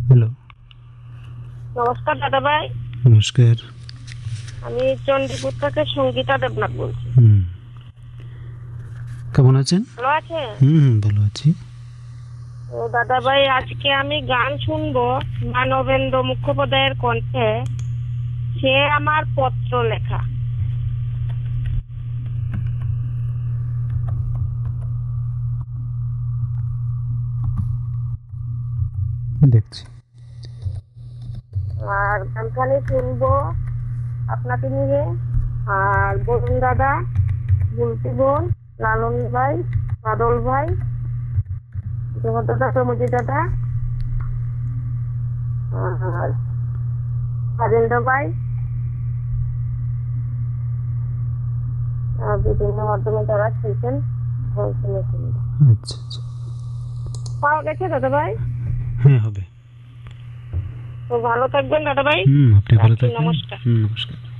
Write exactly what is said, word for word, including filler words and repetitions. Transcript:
Hello. নমস্কার দাদা ভাই। নমস্কার। আমি চণ্ডীপুর থেকে সঙ্গীতা দেবনাথ বলছি। হুম, কেমন আছেন? ভালো আছে? হুম হুম, ভালো আছি। ও দাদা ভাই, আজকে আমি গান শুনবো মানবেন্দ্র মুখোপাধ্যায়ের কণ্ঠে, সে আমার পত্র লেখা। দেখছি। আর গানখানি শুনবো আপনাকে নিয়ে, আর বরুণ দাদা, বুলটি বোন, লালন ভাই, বাদল ভাই, জগৎ দাদা, প্রমজি দাদা, আর রাজেন্দ্র ভাই, আর বিভিন্ন মাধ্যমে যারা শুনছেন শুনে শুনবো। আচ্ছা আচ্ছা। পাওয়া গেছে দাদা ভাই? হ্যাঁ, হবে। তো ভালো থাকবেন দাদা ভাই। হুম, আপনি ভালো রাখছি, থাকবেন। নমস্কার। হুম, নমস্কার।